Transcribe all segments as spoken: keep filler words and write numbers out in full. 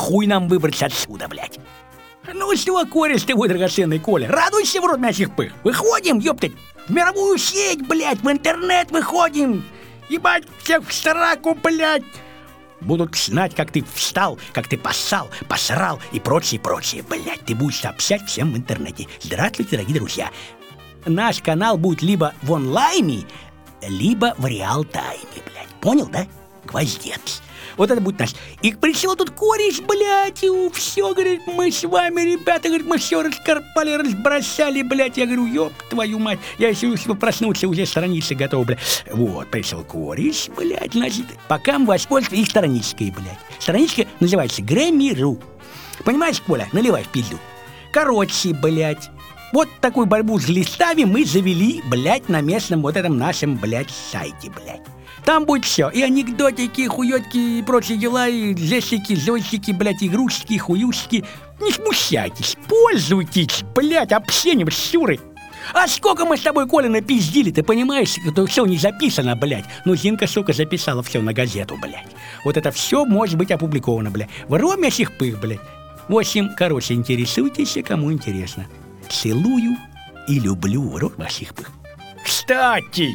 нахуй нам выбраться отсюда, блядь. Ну что, кореш ты, мой драгоценный Коля, радуйся в рот мясих пых. Выходим, ёптать, в мировую сеть, блядь, в интернет выходим. Ебать всех в сраку, блядь. Будут знать, как ты встал, как ты поссал, посрал и прочее, прочее, блядь. Ты будешь сообщать всем в интернете. Здравствуйте, дорогие друзья. Наш канал будет либо в онлайне, либо в реал-тайме, блядь. Понял, да? Гвоздец. Вот это будет наш. И пришел тут кореш, блядь, и все, говорит, мы с вами, ребята, говорит, мы все раскарпали, разбросали, блядь. Я говорю, ёб твою мать, я если проснуться, уже страницы готовы, блядь. Вот, пришел кореш, блядь, значит, пока мы воспользуемся их страничкой, блядь. Страничка называется Грэмми.ру. Понимаешь, Коля, наливай в пизду. Короче, блядь, вот такую борьбу с листами мы завели, блядь, на местном вот этом нашем, блядь, сайте, блядь. Там будет все, и анекдотики, хуётки, и прочие дела, и жестики, зойчики, блядь, игрушки, хуюшки. Не смущайтесь, пользуйтесь, блядь, общением с Сюрой. А сколько мы с тобой, Коля, напиздили, ты понимаешь? Это все не записано, блядь. Ну, Зинка, сука, записала все на газету, блядь. Вот это все может быть опубликовано, блядь. В роме сих пых, блядь. В общем, короче, интересуйтесь, кому интересно. Целую и люблю в рот ваших пых. Кстати,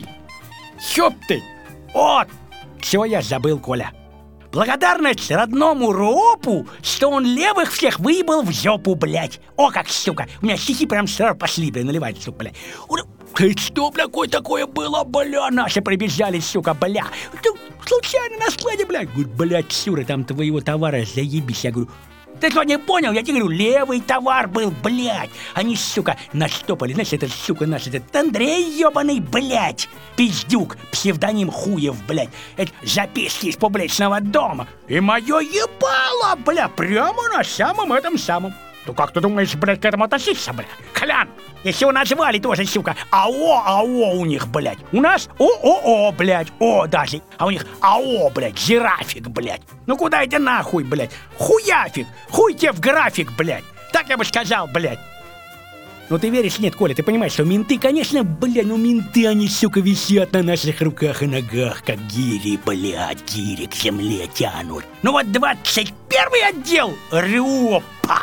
ёб ты! Вот, все я забыл, Коля. Благодарность родному ропу, что он левых всех выебал в жопу, блядь. О, как, сука, у меня стихи прям сразу пошли, бля, наливать, сука, бля. Ты что, бля, какое такое было, бля? Наши прибежали, сука, бля. Случайно на складе, бля. Говорю, блядь, Сюра, там твоего товара заебись. Я говорю, ты что, не понял? Я тебе говорю, левый товар был, блядь. Они, сука, наштопали. Знаешь, этот, сука, наш, этот Андрей ебаный, блядь. Пиздюк, псевдоним Хуев, блядь. Это записки из публичного дома. И мое ебало, бля, прямо на самом этом самом. Ну как ты думаешь, блядь, к этому относиться, блядь? Колян, если его назвали тоже, сука, АО, АО у них, блядь. У нас ООО, блядь, О даже. А у них АО, блядь, жирафик, блядь. Ну куда это нахуй, блядь? Хуяфик, хуй тебе в график, блядь. Так я бы сказал, блядь. Ну ты веришь, нет, Коля, ты понимаешь, что менты, конечно, блядь, ну менты, они, сука, висят на наших руках и ногах, как гири, блядь, гири к земле тянут. Ну вот двадцать первый отдел, РОПа,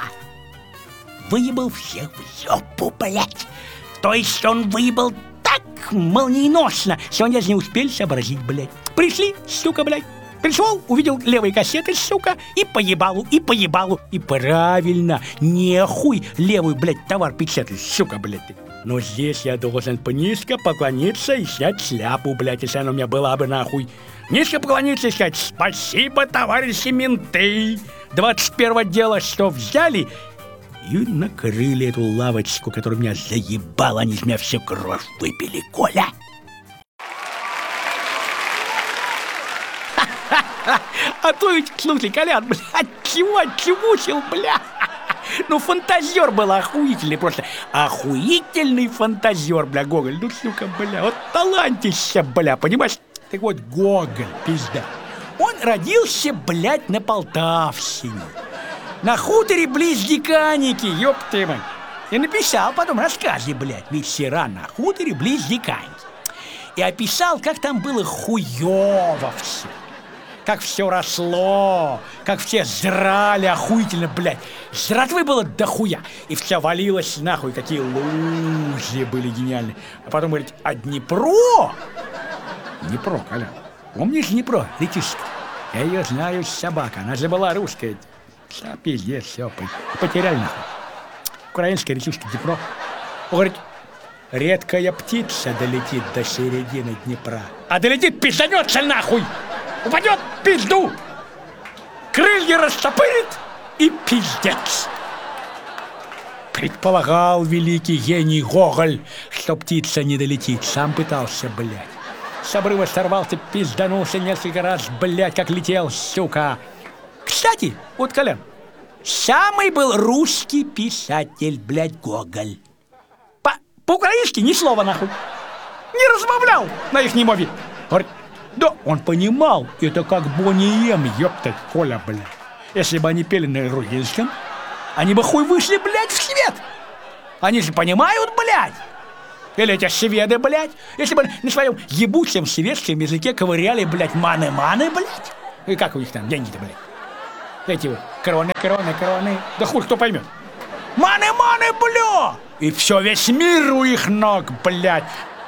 выебал всех в жопу, блядь. То есть он выебал так молниеносно, что они даже не успели сообразить, блядь. Пришли, сука, блядь. Пришел, увидел левые кассеты, сука, и поебалу, и поебалу. И правильно, нехуй левый, блядь, товар печатать, сука, блядь. Но здесь я должен низко поклониться и снять шляпу, блядь, если она у меня была бы, нахуй. Низко поклониться и сказать спасибо, товарищи менты. двадцать первого отдела, что взяли и накрыли эту лавочку, которая меня заебала, они из меня всю кровь выпили, Коля. А то ведь, слушай, Колян, блядь, чего отчемучил, бля? Ну, фантазер был охуительный, просто охуительный фантазер, бля, Гоголь. Ну, сука, бля, вот талантище, бля, понимаешь? Так вот, Гоголь, пизда. Он родился, блядь, на Полтавщине, на хуторе близ Диканьки, ёб ты мать. И написал потом рассказы, блядь, вечера на хуторе близ Диканьки. И описал, как там было хуёво все. Как все росло, как все жрали охуительно, блядь. Жратвы было дохуя. И все валилось нахуй, какие лужи были гениальные. А потом говорит, а Днепро? Днепро, Коля. Помнишь Днепро, речушка? Я ее знаю, собака, она же была русская. Все, пиздец, все, потеряли нахуй. Украинская речушка Днепро. Он говорит, редкая птица долетит до середины Днепра. А долетит, пизданется нахуй! Упадет в пизду, крылья растопырит и пиздец. Предполагал великий гений Гоголь, что птица не долетит. Сам пытался, блядь. С обрыва сорвался, пизданулся несколько раз, блядь, как летел, сука. Кстати, вот, Колян, самый был русский писатель, блядь, Гоголь. По- По-украински ни слова, нахуй. Не размовлял на их мове. Говорит, да, он понимал, это как Бонни Эм, ёптать, Коля, блядь. Если бы они пели на грузинском, они бы хуй вышли, блядь, в свет. Они же понимают, блядь. Или эти шведы, блядь, если бы на своем ебучем шведском языке ковыряли, блядь, маны-маны, блядь. И как у них там деньги-то, блядь? Эти вот кроны, кроны, кроны. Да хуй кто поймет. Маны, маны, бля! И все, весь мир у их ног, блядь.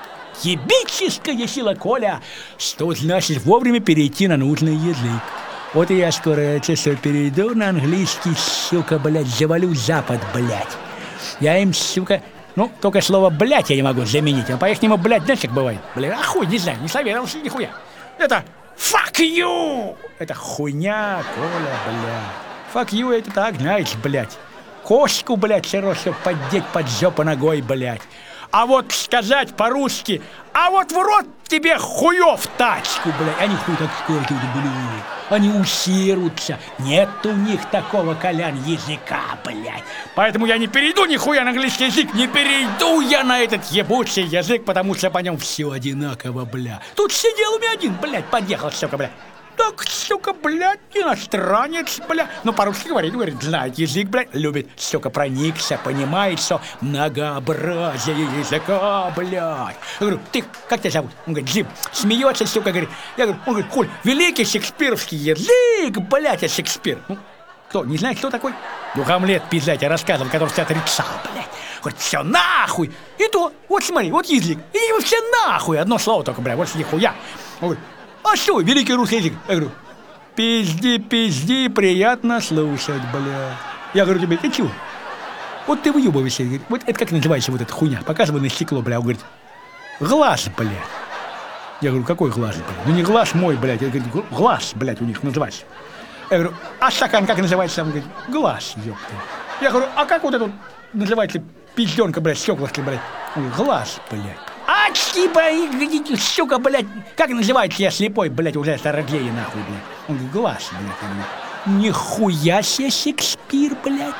Ебическая сила, Коля. Что значит вовремя перейти на нужный язык. Вот и я скоро это все перейду на английский, сука, блядь, завалю Запад, блядь. Я им, сука, ну, только слово «блядь» я не могу заменить. А по-ихнему, блядь, знаешь, как бывает? Блядь, а хуй, не знаю, не соверился нихуя. Это «fuck you». Это хуйня, Коля, блядь. «Fuck you» это так, знаешь, блядь. Кошку, блядь, все равно, чтобы поддеть под жопу ногой, блядь. А вот сказать по-русски, а вот в рот тебе хуёв тачку, блядь. Они хуй так скажут, блядь. Они усерутся. Нет у них такого, Колян, языка, блядь. Поэтому я не перейду нихуя на английский язык. Не перейду я на этот ебучий язык, потому что по нем все одинаково, блядь. Тут сидел у меня один, блядь, подъехал, сука, блядь. Так, сука, блядь, иностранец, блядь. Ну, по-русски говорит, говорит, знает язык, блядь, любит, сука, проникся, понимает, что многообразие языка, блядь. Я говорю, ты, как тебя зовут? Он говорит, Джим. Смеется, сука, говорит. Я говорю, он говорит, Коль, великий шекспировский язык, блядь, а Шекспир. Ну, кто, не знаешь, кто такой? Ну, Гамлет, пиздать, я рассказывал, который все отрицал, блядь. Говорит, все нахуй. И то, вот смотри, вот язык. И вы все нахуй. Одно слово только, блядь, вот нихуя. Он говорит, а что, великий русский язык? Я говорю, пизди, пизди, приятно слушать, бля. Я говорю тебе, ты чего? Вот ты выебываешься. Вот это как называется вот эта хуйня? Показывай на стекло, бля. Он говорит, глаз, блядь. Я говорю, какой глаз, блядь? Ну не глаз мой, блядь. Я говорю, глаз, блядь, у них называется. Я говорю, а стакан как называется? Он говорит, глаз, ёпта. Я говорю, а как вот это вот называется пизденка, блядь, стеклышки, блядь? Он говорит, глаз, блядь. А, типа, сука, блядь, как называется я слепой, блядь, уже староглей, нахуй, блядь. Он говорит, глаз, блядь. Нихуя себе Шекспир, блядь.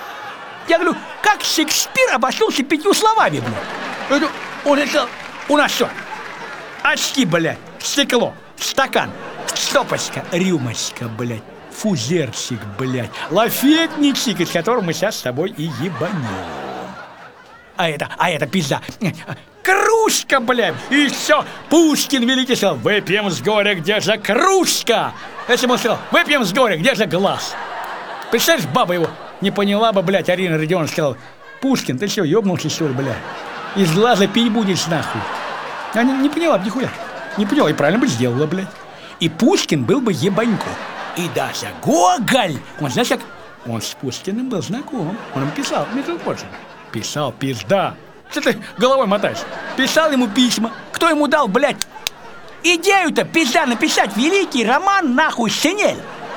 Я говорю, как Шекспир обошелся пятью словами, блядь. Я говорю, он это, у нас что? Очки, блядь, стекло, стакан, стопочка, рюмочка, блядь, фузерчик, блядь, лафетничек, из которого мы сейчас с тобой и ебанем. А это, а это пизда. Кружка, блядь, и все. Пушкин великий сказал, выпьем с горя, где же кружка? Если бы он сказал, выпьем с горя, где же глаз? Представляешь, баба его не поняла бы, блядь, Арина Родионовна сказала, Пушкин, ты что, ёбнулся, что ли, блядь? Из глаза пить будешь, нахуй. Она не, не поняла бы нихуя. Не поняла, и правильно бы сделала, блядь. И Пушкин был бы ебанько. И даже Гоголь, он, знаешь, как... Он с Пушкиным был знаком. Он ему писал, между прочим. Писал, пизда. Что ты головой мотаешь? Писал ему письма. Кто ему дал, блядь, идею-то, пизда, написать великий роман, нахуй, «Шинель»?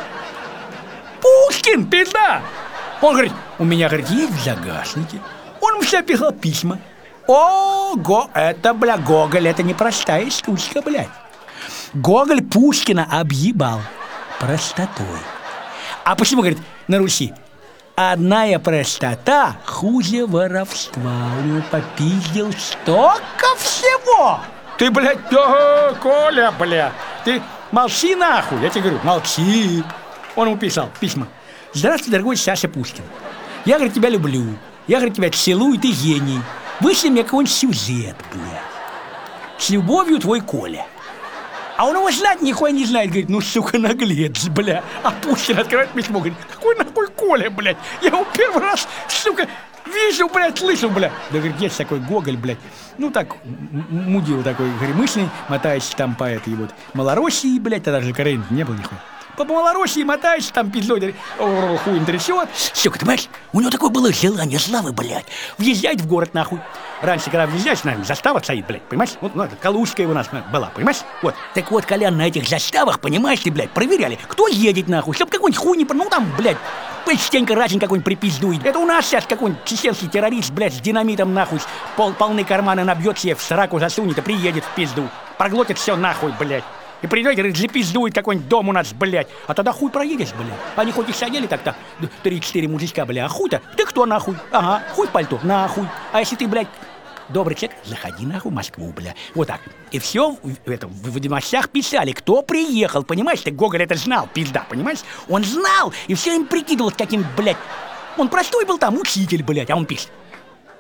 Пушкин, пизда! Он говорит, у меня, говорит, есть в загашнике. Он мне писал письма. Ого, это, бля, Гоголь, это непростая штучка, блядь. Гоголь Пушкина объебал простотой. А почему, говорит, на Руси? Одная простота хуже воровства. У него попиздил столько всего. Ты, блядь, ага, Коля, блядь, ты молчи нахуй. Я тебе говорю, молчи. Он ему писал письма. Здравствуй, дорогой Саша Пушкин. Я, говорит, тебя люблю. Я, говорит, тебя целую, ты гений. Вышли мне какой-нибудь сюжет, блядь. С любовью, твой Коля. А он его знать нихуя не знает. Говорит, ну, сука, наглец, бля. А Пушкин открывает письмо, говорит, какой нахуй Коля, блядь? Я его первый раз, сука, вижу, блядь, слышу, блядь. Да, говорит, есть такой Гоголь, блядь. Ну, так, мудил такой, гремышный, мотающий там по этой вот Малороссии, блядь. Тогда же Каренина не было нихуя. По Малороссии мотаешься, там пиздой, хуем трясет. Сука, ты понимаешь, у него такое было желание славы, блядь, въезжать в город, нахуй. Раньше, когда въезжаешь, наверное, застава стоит, блядь, понимаешь? Вот, ну, Калужская у нас была, понимаешь? Вот. Так вот, Колян, на этих заставах, понимаешь ты, блядь, проверяли, кто едет, нахуй, чтоб какой-нибудь хуй не... Ну, там, блядь, частенько разин какой-нибудь припиздует. Это у нас сейчас какой-нибудь чеченский террорист, блядь, с динамитом, нахуй, пол, полны карманы набьет себе, в сраку засунет и приедет в пизду. Проглотит все нахуй, блядь. И придете, говорит, запиздует какой-нибудь дом у нас, блядь. А тогда хуй проедешь, блядь. Они хоть и сидели так-то, три-четыре мужичка, блядь, а хуй-то, ты кто нахуй? Ага, хуй в пальто, нахуй. А если ты, блядь, добрый человек, заходи нахуй в Москву, блядь. Вот так. И все в, этом, в ведомостях писали, кто приехал, понимаешь? Ты, Гоголь это знал, пизда, понимаешь? Он знал, и все им прикидывал, каким, блядь. Он простой был там, учитель, блядь, а он пишет.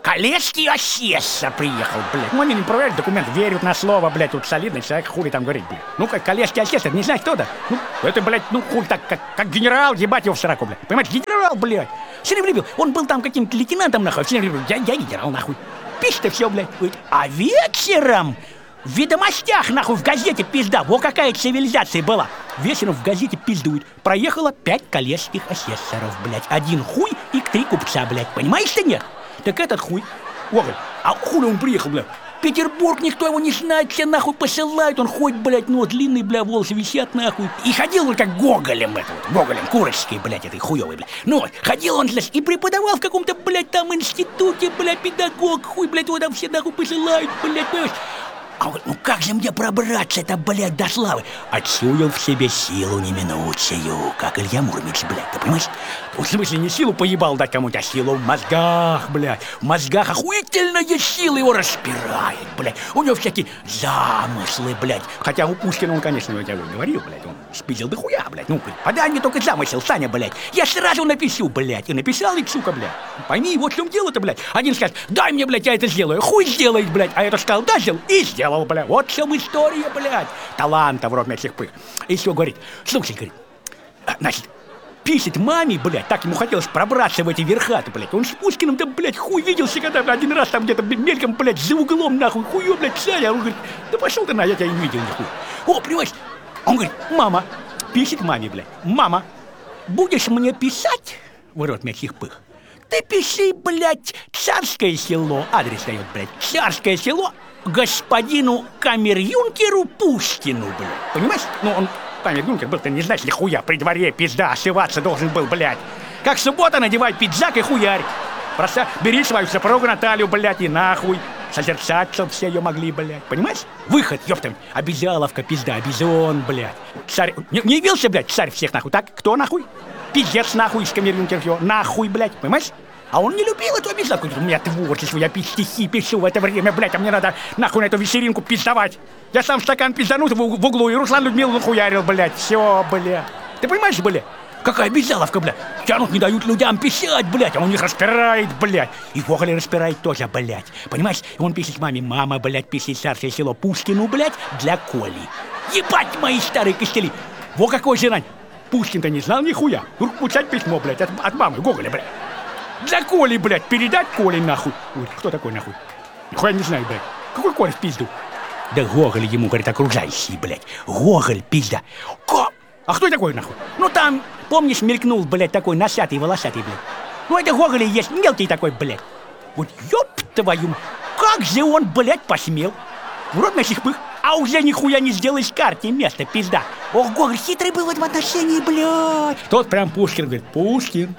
Коллежский асессор приехал, блядь. Ну, они не проверяют документ, верят на слово, блядь, тут солидный человек, хули там говорит, блядь. Ну, как коллежский асессор, не знаешь, кто-то? Ну, это, блядь, ну, хули так, как, как генерал, ебать его в сраку, блядь. Понимаешь, генерал, блядь. Все время любил, он был там каким-то лейтенантом, нахуй, все время любил, я, я генерал, нахуй. Пишет все, блядь. А вечером в ведомостях, нахуй, в газете пизда, во какая цивилизация была. Вечером в газете пиздуют. Проехало пять коллежских асессоров, блядь. Один хуй и три купца, блядь. Понимаешь ты, нет? Так этот хуй, Гоголь, а хули он приехал, блядь? Петербург, никто его не знает, все нахуй посылают, он ходит, блядь, ну, длинные, бля, волосы висят, нахуй. И ходил он как Гоголем, это вот, Гоголем, курочкой, блядь, этой хуёвой, блядь. Ну вот, ходил он, блядь, и преподавал в каком-то, блядь, там институте, блядь, педагог, хуй, блядь, его там все нахуй посылают, блядь, понимаешь? А вот, ну как же мне пробраться-то, блядь, до славы? Отчуял в себе силу неминучую, как Илья Муромец, блядь, ты понимаешь? В смысле, не силу поебал дать кому-то, а силу в мозгах, блядь. В мозгах охуительная сила его распирает, блядь. У него всякие замыслы, блядь. Хотя у Пушкина он, конечно, я тебе говорил, блядь, он спиздил до хуя, блядь. Ну, подай мне только замысел, Саня, блядь. Я сразу напишу, блядь. И написал, и сука, блядь. Пойми, вот в чем дело-то, блядь. Один скажет, дай мне, блядь, я это сделаю. Хуй сделает, блядь. А это сказал, да, сделал, и сделал, блядь. Вот в чем история, блядь. Таланта в рот этих пых. И все, говорит, слушай, говорит, значит, пишет маме, блядь, так ему хотелось пробраться в эти верха-то, блядь. Он с Пушкиным-то, блядь, хуй виделся, когда один раз там где-то мельком, блядь, за углом, нахуй, хуё, блядь, Саня. Он говорит, да пошел ты на, я тебя не видел, нихуй. О, понимаешь, он говорит, мама, пишет маме, блядь, мама, будешь мне писать, в рот этих пых, ты пиши, блядь, Царское село, адрес дает, блядь, Царское село, господину камер-юнкеру Пушкину, блядь. Понимаешь? Ну, он камер-юнкер был, ты не знаешь ли, хуя, при дворе пизда, ошиваться должен был, блядь. Как суббота, надевай пиджак и хуярь. Просто бери свою супругу Наталью, блядь, и нахуй. Созерцаться все ее могли, блядь. Понимаешь? Выход, ёптам. Обязаловка, пизда, обезон, блядь. Царь, не, не явился, блядь, царь всех, нахуй, так? Кто, нахуй? Пиздец, нахуй, из камер-юнкер, нахуй, блядь, понимаешь? А он не любил эту обязаловку. У меня творчество, я стихи пишу в это время, блядь, а мне надо нахуй на эту вечеринку пиздовать. Я сам стакан пизданут в, в углу, и Руслан Людмилу нахуярил, блядь. Все, блядь. Ты понимаешь, блядь? Какая обязаловка, блядь? Тянут, не дают людям писать, блядь, а он их распирает, блядь. И Гоголь распирает тоже, блядь. Понимаешь? И он пишет маме, мама, блядь, пишет Царское село Пушкину, блядь, для Коли. Ебать мои старые костыли. Во какой же рань. Пушкин-то не знал нихуя. Писать письмо, блядь, от, от мамы Гоголя, блядь. Для Коли, блядь, передать Коле, нахуй. Ой, кто такой, нахуй? Нихуя не знаю, блядь. Какой Коля в пизду? Да Гоголь ему, говорит, окружающий, блядь. Гоголь, пизда. Ко... А кто такой, нахуй? Ну там, помнишь, мелькнул, блядь, такой носатый, волосатый, блядь. Ну это Гоголь и есть, мелкий такой, блядь. Вот ёб твою, как же он, блядь, посмел? В рот наших пых, а уже нихуя не сделаешь карте место, пизда. Ох, Гоголь хитрый был в этом отношении, блядь. Тот прям Пушкин, говорит, Пушкин.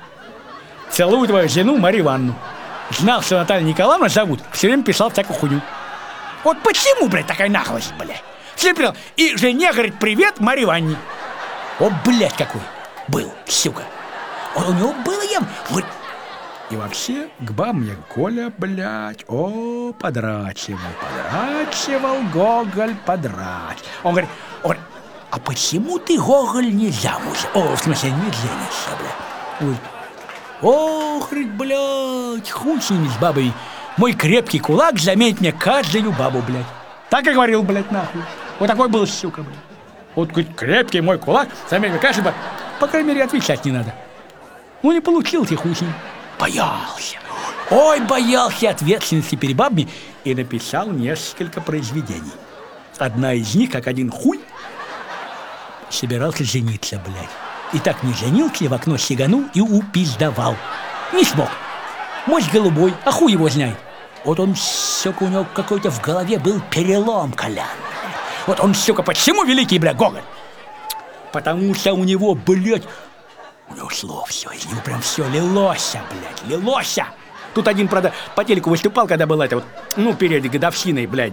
Целую твою жену Марию Ивановну. Знал, что Наталью Николаевну зовут, все время писал всякую хуйню. Вот почему, блядь, такая наглость, блядь? Все время писал, и жене, говорит, привет Марии Ивановне. О, блядь, какой был, сука. Он, у него было ем. Вот. И вообще, к бабам мне Коля, блядь, о, подрачивал, подрачивал, Гоголь, подрачивал. Он говорит, он говорит, а почему ты, Гоголь, не замужем? О, в смысле, не женишься, блядь. Ой. Ох, блядь, хуй с ними, с бабой. Мой крепкий кулак заметит мне каждую бабу, блядь. Так и говорил, блядь, нахуй. Вот такой был, сука, блядь. Вот крепкий мой кулак заметит мне каждую бабу. По крайней мере, отвечать не надо. Ну, не получился, хуй с ним. Боялся. Ой, боялся ответственности перед бабами. И написал несколько произведений. Одна из них, как один хуй, собирался жениться, блядь. И так не женился, в окно сиганул и упиздовал. Не смог. Мозг голубой, а хуй его знает. Вот он, сука, у него какой-то в голове был перелом, Колян. Вот он, сука, почему великий, бля, Гоголь? Потому что у него, блядь, у него слов все, из него прям все лилося, блядь, лилося. Тут один, правда, по телеку выступал, когда была это вот, ну, перед годовщиной, блядь,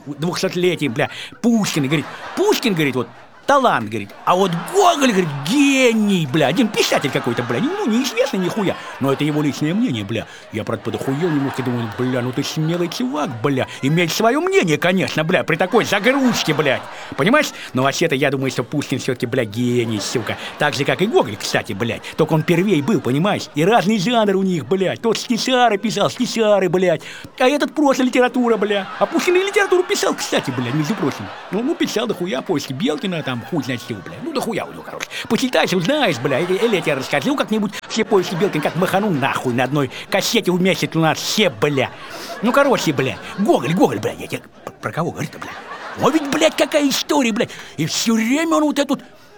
двухсотлетием, бля, Пушкин, говорит, Пушкин, говорит, вот, талант, говорит, а вот Гоголь, говорит, гений. гений, бля, один писатель какой-то, бля, ну, неизвестный нихуя, но это его личное мнение, бля. Я, правда, подохуел немножко, думаю, бля, ну ты смелый чувак, бля, иметь свое мнение, конечно, бля, при такой загрузке, блядь, понимаешь? Но вообще-то я думаю, что Пушкин все-таки, бля, гений, сука, так же, как и Гоголь, кстати, блядь, только он первей был, понимаешь? И разный жанр у них, блядь, тот стишары писал, стишары, блядь, а этот просто литература, бля, а Пушкин и литературу писал, кстати, блядь, между прочим, ну, ну, писал дохуя поиски Белкина, там, хуй знает чего, бля, ну, дохуя у него, короче, почитаешь, узнаешь, бля, или, или я тебе расскажу как-нибудь все поиски Белкина, как маханул нахуй на одной кассете в месяц у нас все, бля, ну, короче, бля, Гоголь, Гоголь, бля, я тебе про кого говорю-то, бля, о, ведь, блядь, какая история, блядь, и все время он вот эту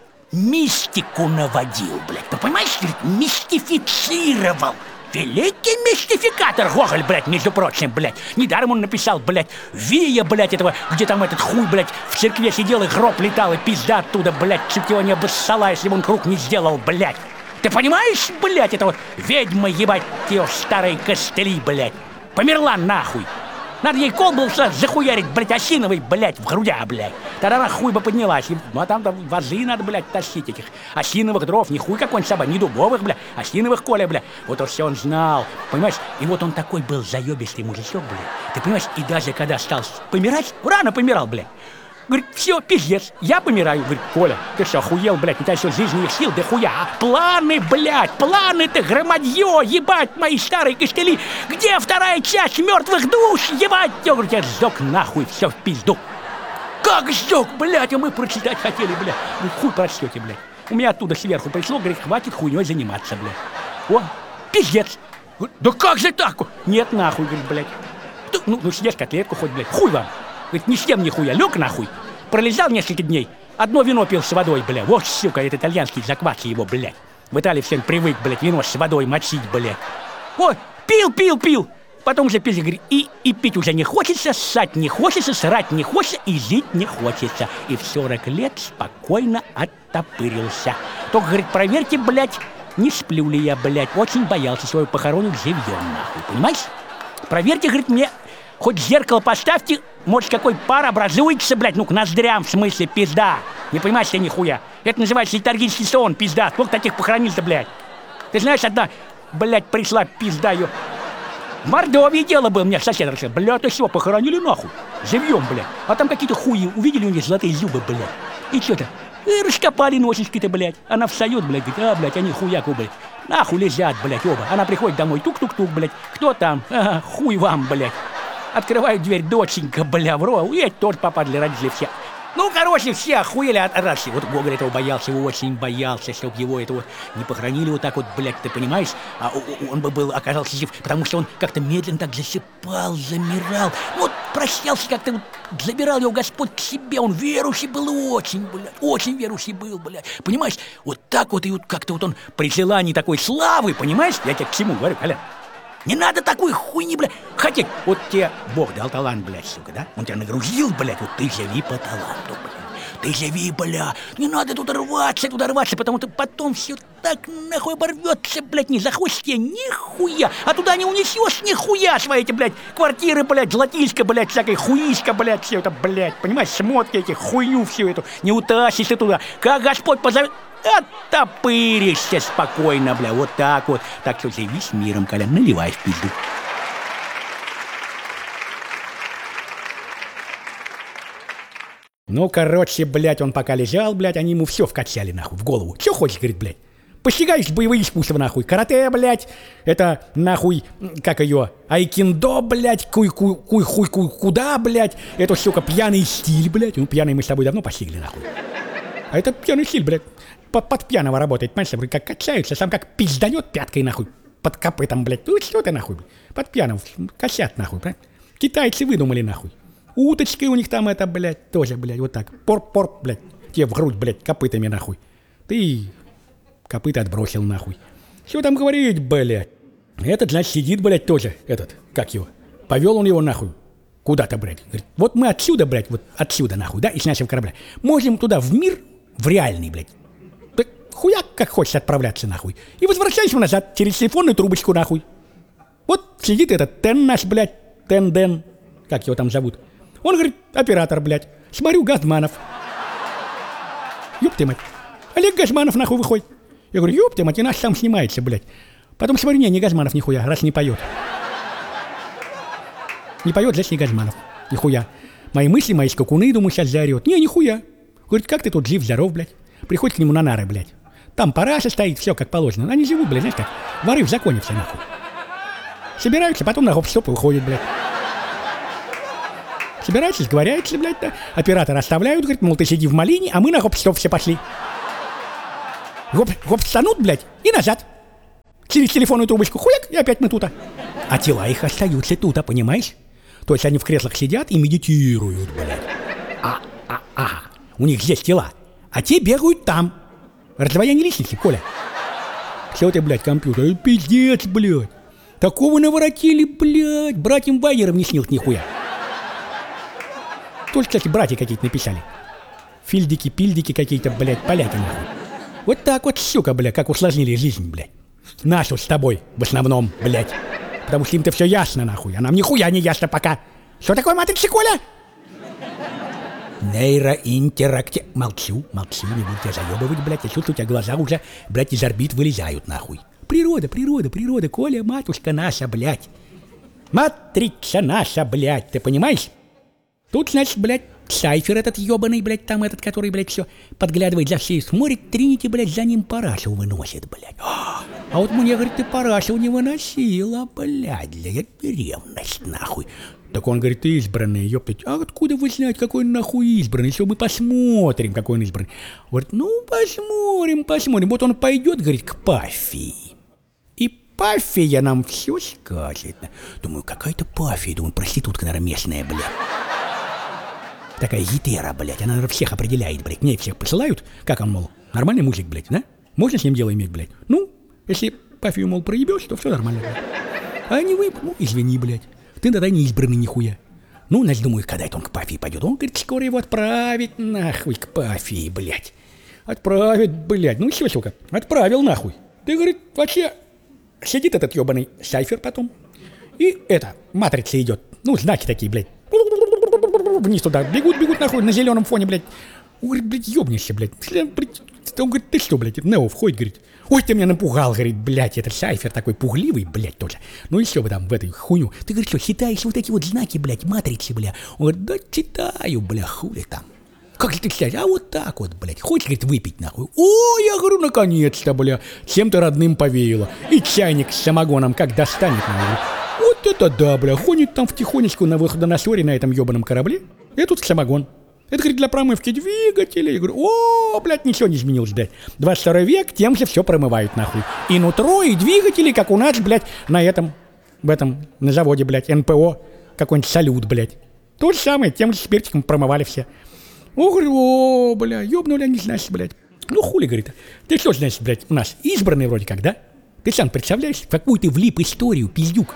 мистику наводил, блядь, ты понимаешь, мистифицировал. Великий мистификатор Гоголь, блядь, между прочим, блядь. Недаром он написал, блядь, Вия, блядь, этого, где там этот хуй, блядь, в церкве сидел и гроб летал, и пизда оттуда, блядь, чуть его не обоссала, если бы он круг не сделал, блядь. Ты понимаешь, блядь, это вот ведьма, ебать, ее старые костыли, блядь. Померла нахуй. Надо ей колбу захуярить, блядь, осиновой, блядь, в грудя, блядь. Тогда она хуй бы поднялась. Ну, а там-то вазы надо, блядь, тащить этих осиновых дров. Не хуй какой-нибудь собак, не дубовых, блядь, осиновых, Коля, блядь. Вот то все он знал, понимаешь? И вот он такой был заебистый мужичок, блядь. Ты понимаешь, и даже когда стал помирать, рано помирал, блядь. Говорит, все, пиздец, я помираю. Говорит, Коля, ты что, охуел, блядь, у тебя все жизненных сил, да хуя. А планы, блядь, планы-то, громадье, ебать, мои старые костыли. Где вторая часть мертвых душ, ебать? Я говорю, я сдох нахуй, все в пизду. Как сдох, блядь, а мы прочитать хотели, блядь. Ну, хуй прочтете, блядь. У меня оттуда сверху пришло, говорит, хватит хуйней заниматься, блядь. О, пиздец. Говорит, да как же так? Нет, нахуй, говорит, блядь. Ну, ну съешь котлетку хоть, блядь, хуй вам. Говорит, ни с тем нихуя, лег нахуй. Пролежал несколько дней, одно вино пил с водой, бля. Вот, сука, это итальянский закваски его, блядь. В Италии всем привык, блядь, вино с водой мочить, блядь. Ой, пил, пил, пил. Потом уже пил, говорит, и, и пить уже не хочется, ссать не хочется, срать не хочется и жить не хочется. И в сорок лет спокойно оттопырился. Только, говорит, проверьте, блядь, не сплю ли я, блядь. Очень боялся свою похоронить живьем, нахуй, понимаешь? Проверьте, говорит, мне... Хоть зеркало поставьте, может, какой пар образуется, блядь, ну, к ноздрям, в смысле, пизда. Не понимаешь я нихуя. Это называется летаргический сон, пизда. Сколько таких похоронил-то, блядь? Ты знаешь, одна, блядь, пришла пизда ее. В Мордовии дело было, мне сосед рассказал. Блядь, ты всего похоронили нахуй. Живьем, блядь. А там какие-то хуи увидели у них золотые зубы, блядь. И что-то, и раскопали носочки-то, блядь. Она встает, блядь, говорит, а, блядь, они хуяку, блядь. Нахуй лежат, блядь, оба. Она приходит домой, тук-тук-тук, блядь. Кто там? Ага, хуй вам, блядь. Открывают дверь, доченька, бля, в рот, и тоже попадали родители все. Ну, короче, все охуели от радости. Вот Гоголь этого боялся, очень боялся, чтобы его этого не похоронили вот так вот, блядь, ты понимаешь? А он бы был, оказался жив, потому что он как-то медленно так засыпал, замирал. Вот прощался как-то, вот, забирал его Господь к себе. Он верующий был очень, блядь, очень верующий был, блядь. Понимаешь? Вот так вот, и вот как-то вот он при желании такой славы, понимаешь? Я тебе к чему говорю, Коля? Не надо такой хуйни, блядь, хотеть. Вот тебе Бог дал талант, блядь, сука, да? Он тебя нагрузил, блядь, вот ты живи по таланту, блядь. Ты живи, бля. Не надо туда рваться, туда рваться, потому что потом все так нахуй оборвется, блядь, не захочешь тебе нихуя. А туда не унесешь нихуя свои эти, блядь, квартиры, блядь, золотишко, блядь, всякой хуишка, блядь, все это, блядь, понимаешь, шмотки эти, хуйню всю эту, не утащишь ты туда. Как Господь позовет, оттопыришься спокойно, бля, вот так вот. Так что живи с миром, Коля, наливай в пизду. Ну, короче, блядь, он пока лежал, блядь, они ему все вкачали, нахуй, в голову. Че хочешь, говорит, блядь? Постигаешь боевые искусства, нахуй. Карате, блядь, это, нахуй, как ее, айкиндо, блядь, куй-хуй-куй, куда, блядь. Это, сука, пьяный стиль, блядь. Ну, пьяный мы с тобой давно постигли, нахуй. А это пьяный стиль, блядь. Под, под пьяного работает, понимаешь, вроде как качаются, сам как пизданет пяткой, нахуй, под копытом, блядь. Ну, что ты, нахуй, блядь? Под пьяным, косят, нахуй, блядь. Китайцы выдумали, нахуй. Уточки у них там это, блядь, тоже, блядь, вот так. Порк-порк, блядь, тебе в грудь, блядь, копытами, нахуй. Ты копыта отбросил, нахуй. Что там говорить, блядь? Этот, значит, сидит, блядь, тоже, этот, как его. Повел он его, нахуй, куда-то, блядь. Говорит, вот мы отсюда, блядь, вот отсюда, нахуй, да, из нашего корабля. Можем туда, в мир, в реальный, блядь. Так хуяк, как хочешь отправляться, нахуй. И возвращайся назад, через телефонную трубочку, нахуй. Вот сидит этот Тен наш, блядь, Тен-Ден, как его там зовут. Он говорит, оператор, блядь, смотрю, Газманов. Ёб ты мать. Олег Газманов нахуй выходит. Я говорю, ёпта, мать, и наш сам снимается, блядь. Потом смотрю, не, не Газманов нихуя, раз не поет. Не поет, значит, не Газманов. Нихуя. Мои мысли, мои скакуны, думаю, сейчас заорет. Не, нихуя. Говорит, как ты тут жив-здоров, блядь. Приходит к нему на нары, блядь. Там параша стоит, все как положено. Они живут, блядь, знаешь как, воры в законе все, нахуй. Собираются, потом на гоп-стоп и выходят, блядь. Собираются, сговоряются, блядь, да. Оператора оставляют, говорит, мол, ты сиди в малине, а мы на гоп-стоп все пошли. Гоп, гоп станут, блядь, и назад. Через телефонную трубочку, хуяк, и опять мы тут. А тела их остаются тут, а понимаешь? То есть они в креслах сидят и медитируют, блядь. А, а, а, у них здесь тела, а те бегают там. Раздвоение личности, Коля. Все ты, блядь, компьютер, пиздец, блядь. Такого наворотили, блядь, братьям Вайерам не снилось нихуя. Только, кстати, братья какие-то написали. Фильдики, пильдики какие-то, блядь, поляки, нахуй. Вот так вот, сука, блядь, как усложнили жизнь, блядь. Нашу с тобой, в основном, блядь. Потому что им-то все ясно, нахуй, а нам нихуя не ясно пока. Что такое матрица, Коля? Нейроинтерактив... Молчу, молчу, не буду тебя заебывать, блядь. Я чувствую, у тебя глаза уже, блядь, из орбит вылезают, нахуй. Природа, природа, природа, Коля, матушка наша, блядь. Матрица наша, блядь, ты понимаешь? Тут, значит, блядь, Сайфер этот ебаный, блядь, там этот, который, блядь, все подглядывает за всей, смотрит, Тринити, блядь, за ним парашу выносит, блядь. А вот мне, говорит, ты парашу не выносила, блядь, для ревность, нахуй. Так он говорит, ты избранный, ёптать. А откуда вы знаете, какой он нахуй избранный? Все, мы посмотрим, какой он избранный. Говорит, ну, посмотрим, посмотрим. Вот он пойдет, говорит, к Пафии. И Пафия нам все скажет. Думаю, какая-то Пафия, думаю, проститутка, наверное, местная, блядь. Такая гитера, блядь, она, наверное, всех определяет, блядь. К ней всех посылают. Как он, мол, нормальный мужик, блядь, да? Можно с ним дело иметь, блядь? Ну, если Пафию, мол, проебешь, то все нормально, блядь. А не вы, ну, извини, блядь. Ты тогда не избранный нихуя. Ну, значит, думаю, когда это он к Пафии пойдет? Он, говорит, скоро его отправить нахуй к Пафии, блядь. Отправить, блядь. Ну, все, сука, отправил нахуй. Ты, говорит, вообще сидит этот ебаный Сайфер потом. И это, матрица идет. Ну, знаки такие, блядь. Вниз туда. Бегут, бегут нахуй на зеленом фоне, блядь. Он говорит, блядь, ебнешься, блядь. Он говорит, ты что, блядь, Нео входит, говорит. Ой, ты меня напугал, говорит, блядь, этот Сайфер такой пугливый, блядь, тоже. Ну и все вы там в этой хуйню. Ты, говорит, что, читаешь вот эти вот знаки, блядь, матрицы, бля? Он говорит, да читаю, бля, хули там. Как ты читаешь? А вот так вот, блядь. Хочешь, говорит, выпить, нахуй? О, я говорю, наконец-то, бля. Чем-то родным повеяло. И чайник с самогоном как достанет, нахуй. Вот это да, бля. Ходит там втихонечку на выходоносоре на этом ебаном корабле. И тут самогон. Это, говорит, для промывки двигателей. Я говорю, о, блядь, ничего не изменилось, блядь. двадцать второй век, тем же все промывают, нахуй. И нутро, и двигатели, как у нас, блядь, на этом, в этом, на заводе, блядь, эн пэ о, какой-нибудь салют, блядь. То же самое, тем же спиртиком промывали все. О, говорю, о, бля, ёбнули они, значит, блядь. Ну, хули, говорит, ты что, значит, блядь, у нас избранный вроде как, да? Ты сам представляешь, в какую ты влип историю, пиздюк?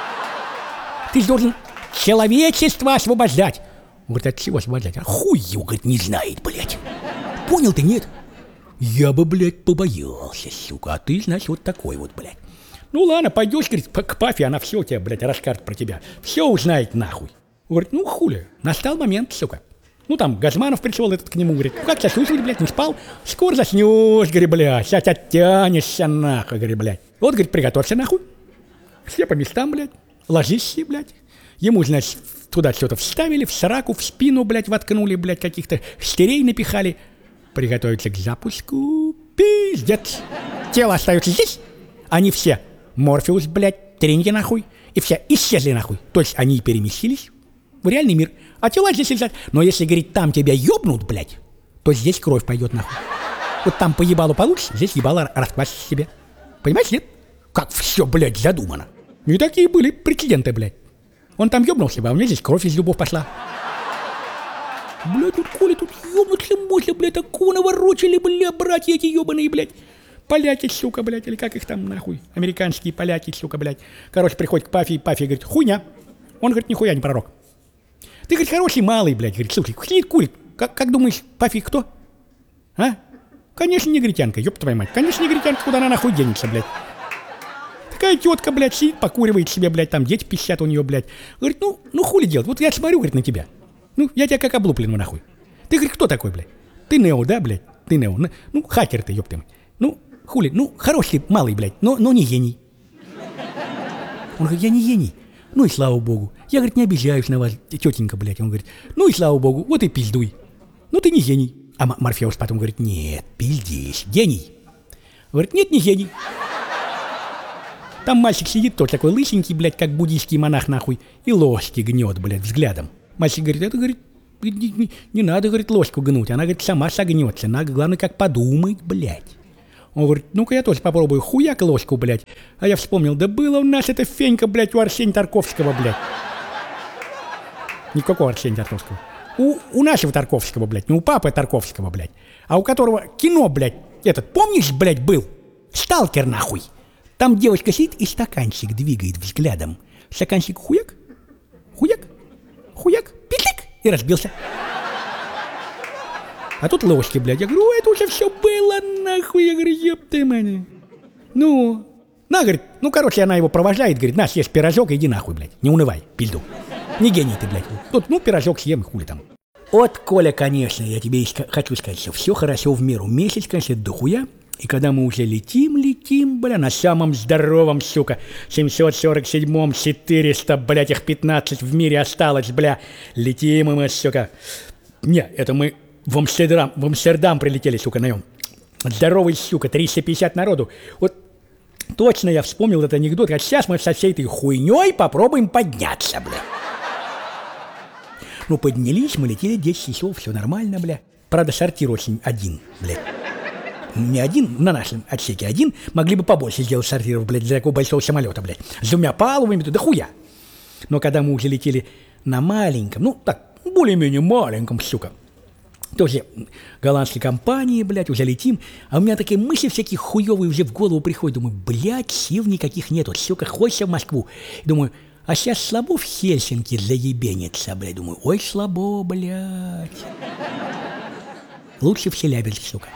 Ты же должен человечество освобождать. Он говорит, от чего освобождать? А хуй его, говорит, не знает, блядь. Понял ты, нет? Я бы, блядь, побоялся, сука. А ты, значит, вот такой вот, блядь. Ну ладно, пойдешь, говорит, к Пафе, она все тебе, блядь, расскажет про тебя. Все узнает, нахуй. Он говорит, ну хули, настал момент, сука. Ну там Газманов пришел этот к нему, говорит, как тебя слушали, блядь, не спал? Скоро заснешь, говорит, блядь, сейчас оттянешься, нахуй, говорит, блядь. Вот, говорит, приготовься, нахуй. Все по местам, блядь, ложись, блядь. Ему, значит, туда что-то вставили, в сраку, в спину, блядь, воткнули, блядь, каких-то стерей напихали. Приготовиться к запуску. Пиздец. Тело остается здесь. Они все, Морфеус, блядь, Тринити, нахуй, и все исчезли, нахуй. То есть они переместились в реальный мир. А тела здесь лежат. Но если, говорит, там тебя ёбнут, блядь, то здесь кровь пойдет, нахуй. Вот там по ебалу получишь, здесь ебало расквасишь себе. Понимаешь, нет? Как все, блядь, задумано. И такие были прецеденты, блядь. Он там ёбнулся, а у меня здесь кровь из зубов пошла. Блядь, тут Коля, тут ёбнуться можно, блядь, такого наворочили, блядь, братья эти ёбаные, блядь. Поляки, сука, блядь, или как их там, нахуй. Американские поляки, сука, блядь. Короче, приходит к Пафе, и Пафе говорит, хуйня. Он говорит, нихуя не пророк. Ты, говорит, хороший малый, блядь, говорит, слушай, сидит, курит. Как, как думаешь, Пафе кто? А? Конечно, негритянка, ёб твою мать. Конечно, негритянка, куда она нахуй денется, блядь. Такая тетка, блядь, сидит, покуривает себе, блядь, там дети пищат у нее, блядь. Говорит, ну, ну хули делать? Вот я смотрю, говорит, на тебя. Ну, я тебя как облуплену, нахуй. Ты, говорит, кто такой, блядь? Ты Нео, да, блядь? ты, Нео, ну, ну хакер ты, ёпты. Ну, хули, ну, хороший малый, блядь, но, но не гений. Он говорит, я не гений. Ну и слава богу. Я, говорит, не обижаюсь на вас, тетенька, блядь. Он говорит, ну и слава богу, вот и пиздуй. Ну ты не гений. А Морфеус потом говорит, нет, пиздишь, гений. Говорит, нет, не гений. Там мальчик сидит, тот такой лысенький, блядь, как буддийский монах, нахуй, и ложки гнет, блядь, взглядом. Мальчик говорит, это, говорит, не, не, не надо, говорит, ложку гнуть, она, говорит, сама согнется, надо, главное, как подумать, блядь. Он говорит, ну-ка я тоже попробую, хуяк ложку, блядь. А я вспомнил, да было у нас эта фенька, блядь, у Арсения Тарковского, блядь. Никакого Арсения Тарковского. У, у нашего Тарковского, блядь, не у папы Тарковского, блядь, а у которого кино, блядь, этот, помнишь, блядь, был? Сталкер, нахуй. Там девочка сидит и стаканчик двигает взглядом. Стаканчик хуяк, хуяк, хуяк, питлик, и разбился. А тут ложки, блядь. Я говорю, это уже все было, нахуй. Я говорю, ёпты мани. Ну, на, говорит, ну, короче, она его провожает, говорит, на, съешь пирожок, иди нахуй, блядь. Не унывай, пизду. Не гений ты, блядь. Тут, ну, пирожок съем, хули там. Вот, Коля, конечно, я тебе хочу сказать, что все хорошо в меру. Месяц, конечно, дохуя. И когда мы уже летим, летим, бля, на самом здоровом, сука, семьсот сорок седьмом, четыреста, блядь, их пятнадцать в мире осталось, бля. Летим и мы, сука. Не, это мы в Амстердам, в Амстердам прилетели, сука, на нем. Здоровый, сука, триста пятьдесят народу. Вот точно я вспомнил этот анекдот, а сейчас мы со всей этой хуйней попробуем подняться, бля. Ну, поднялись, мы летели десять часов, все нормально, бля. Правда, сортир очень один, бля. Не один, на нашем отсеке один, могли бы побольше сделать сортиров, блядь, для такого большого самолета, блядь. С двумя палубами, да хуя. Но когда мы уже летели на маленьком, ну, так, более-менее маленьком, сука, тоже голландской компании, блядь, уже летим, а у меня такие мысли всякие хуёвые уже в голову приходят. Думаю, блядь, сил никаких нету, сука, хочется в Москву. Думаю, а сейчас слабо в Хельсинки заебенится, блядь. Думаю, ой, слабо, блядь. Лучше в Челябинск, сука.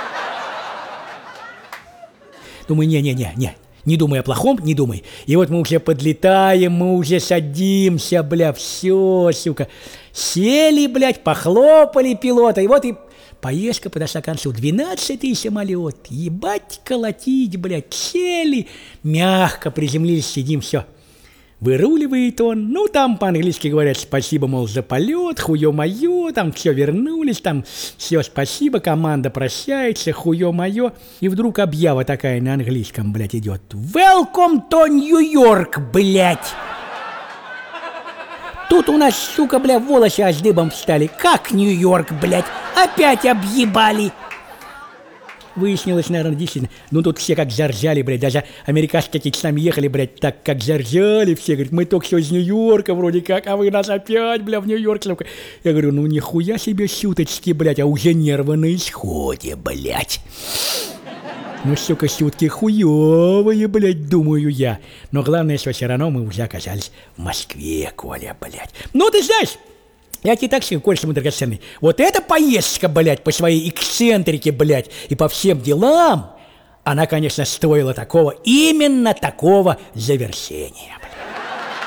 Думаю, не-не-не-не, не думай о плохом, не думай. И вот мы уже подлетаем, мы уже садимся, бля, все, сука. Сели, блядь, похлопали пилота, и вот и поездка подошла к концу. двенадцатый самолет, ебать колотить, блядь, сели, мягко приземлились, сидим, все. Выруливает он, ну там по-английски говорят спасибо, мол, за полет, хуё-моё, там все вернулись, там все спасибо, команда прощается, хуё-моё. И вдруг объява такая на английском, блядь, идет. Welcome to New York, блядь. Тут у нас, сука, бля, волосы аж дыбом встали. Как Нью-Йорк, блядь, опять объебали. Выяснилось, наверное, действительно. Ну, тут все как заржали, блядь. Даже американцы такие с нами ехали, блядь, так как заржали все. Говорят, мы только что из Нью-Йорка вроде как, а вы нас опять, бля, в Нью-Йорк. Я говорю, ну, нихуя себе шуточки, блядь, а уже нервы на исходе, блядь. Ну, сука, шутки хуёвые, блядь, думаю я. Но главное, что все равно мы уже оказались в Москве, Коля, блядь. Ну, ты знаешь... Я тебе так скажу, Коля, мой драгоценный, вот эта поездка, блядь, по своей эксцентрике, блядь, и по всем делам, она, конечно, стоила такого, именно такого завершения, блядь.